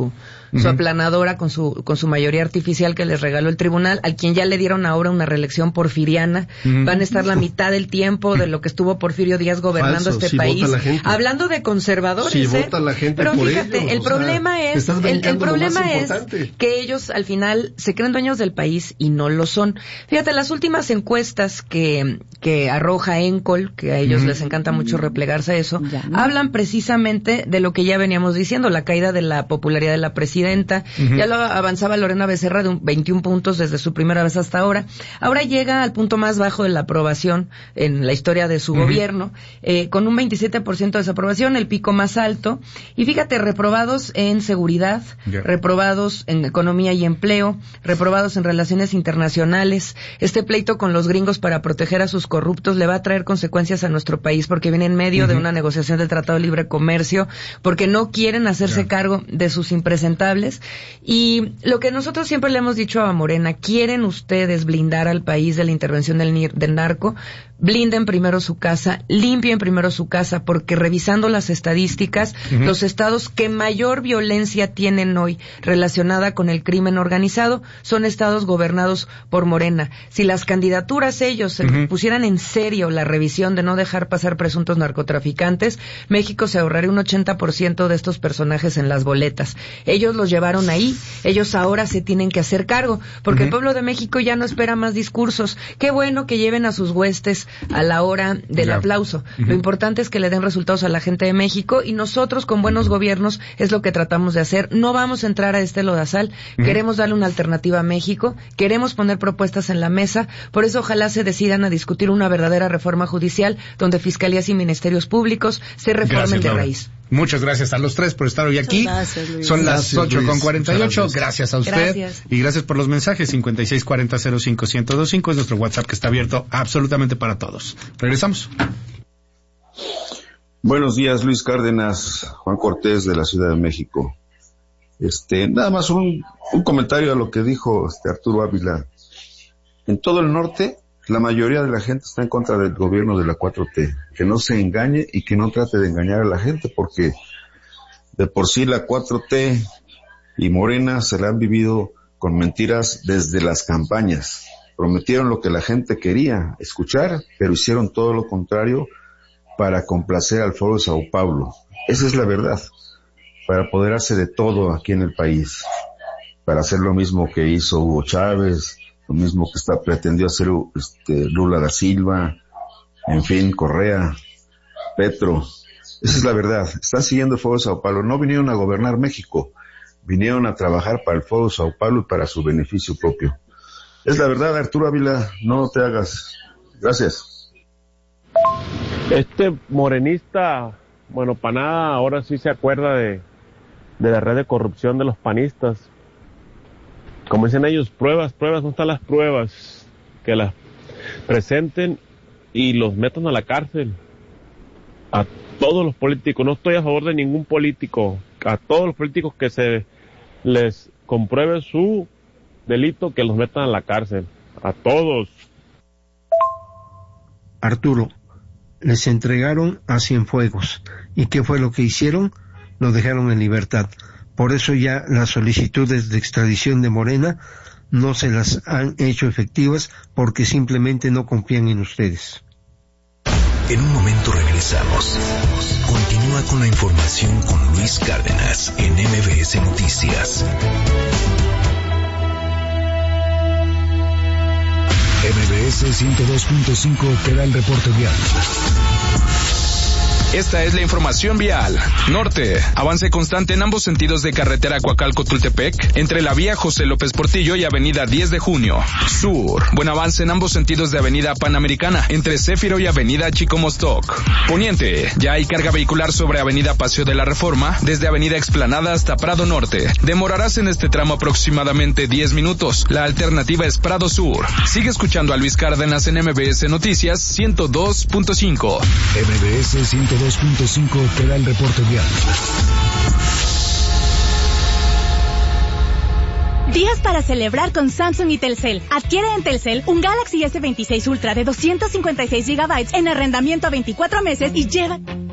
su aplanadora con su mayoría artificial que les regaló el tribunal, al quien ya le dieron ahora una reelección porfiriana. Van a estar la mitad del tiempo de lo que estuvo Porfirio Díaz gobernando este país. Hablando de conservadores, si vota la gente pero por fíjate, ellos, el problema es importante. Que ellos al final se creen dueños del país y no lo son. Fíjate, las últimas encuestas que arroja Encol, que a ellos les encanta mucho replegarse a eso, hablan precisamente de lo que ya veníamos diciendo, la caída de la popularidad de la presidenta. Ya lo avanzaba Lorena Becerra de 21 puntos desde su primera vez hasta ahora. Ahora llega al punto más bajo de la aprobación en la historia de su gobierno, con un 27% de desaprobación, el pico más alto. Y fíjate, reprobados en seguridad, reprobados en economía y empleo, reprobados en relaciones internacionales. Este pleito con los gringos para proteger a sus corruptos le va a traer consecuencias a nuestro país, porque viene en medio de una negociación del Tratado de Libre Comercio, porque no quieren hacerse cargo de sus impresentables. Y lo que nosotros siempre le hemos dicho a Morena: quieren ustedes blindar al país de la intervención del narco, blinden primero su casa, limpien primero su casa, porque revisando las estadísticas, los estados que mayor violencia tienen hoy relacionada con el crimen organizado son estados gobernados por Morena. Si las candidaturas ellos se pusieran en serio la revisión de no dejar pasar presuntos narcotraficantes, México se ahorraría un 80% de estos personajes en las boletas. Ellos los llevaron ahí, ellos ahora se tienen que hacer cargo, porque el pueblo de México ya no espera más discursos. Qué bueno que lleven a sus huestes a la hora del aplauso. Lo importante es que le den resultados a la gente de México, y nosotros con buenos gobiernos es lo que tratamos de hacer. No vamos a entrar a este lodazal, queremos darle una alternativa a México, queremos poner propuestas en la mesa, por eso ojalá se decidan a discutir una verdadera reforma judicial donde fiscalías y ministerios públicos se reformen de raíz. Muchas gracias a los tres por estar hoy aquí. Son las 8:48. Gracias a usted. Gracias. Y gracias por los mensajes. 5640-05-1025 es nuestro WhatsApp, que está abierto absolutamente para todos. Regresamos. Buenos días, Luis Cárdenas, Juan Cortés de la Ciudad de México. Nada más un comentario a lo que dijo Arturo Ávila. En todo el norte, la mayoría de la gente está en contra del gobierno de la 4T. Que no se engañe y que no trate de engañar a la gente, porque de por sí la 4T y Morena se la han vivido con mentiras desde las campañas. Prometieron lo que la gente quería escuchar, pero hicieron todo lo contrario para complacer al Foro de Sao Paulo. Esa es la verdad. Para apoderarse de todo aquí en el país. Para hacer lo mismo que hizo Hugo Chávez, lo mismo que pretendió hacer Lula da Silva, en fin, Correa, Petro. Esa es la verdad. Están siguiendo el Foro de Sao Paulo. No vinieron a gobernar México, vinieron a trabajar para el Foro de Sao Paulo y para su beneficio propio. Es la verdad, Arturo Ávila, no te hagas. Gracias. Morenista, bueno, para nada, ahora sí se acuerda de la red de corrupción de los panistas. Como dicen ellos, pruebas, ¿dónde están las pruebas? Que las presenten y los metan a la cárcel. A todos los políticos, no estoy a favor de ningún político, a todos los políticos que se les compruebe su delito, que los metan a la cárcel, a todos. Arturo, les entregaron a Cienfuegos, ¿y qué fue lo que hicieron? Lo dejaron en libertad. Por eso ya las solicitudes de extradición de Morena no se las han hecho efectivas, porque simplemente no confían en ustedes. En un momento regresamos. Continúa con la información con Luis Cárdenas en MBS Noticias. MBS 102.5 te da el reporte vial. Esta es la información vial. Norte, avance constante en ambos sentidos de carretera Coacalco-Tultepec, entre la vía José López Portillo y avenida 10 de Junio. Sur, buen avance en ambos sentidos de avenida Panamericana, entre Céfiro y avenida Chico Mostoc. Poniente, ya hay carga vehicular sobre avenida Paseo de la Reforma, desde avenida Explanada hasta Prado Norte. Demorarás en este tramo aproximadamente 10 minutos. La alternativa es Prado Sur. Sigue escuchando a Luis Cárdenas en MBS Noticias 102.5. MBS 102.5 te da el reporte vial. Días para celebrar con Samsung y Telcel. Adquiere en Telcel un Galaxy S26 Ultra de 256 GB en arrendamiento a 24 meses y lleva...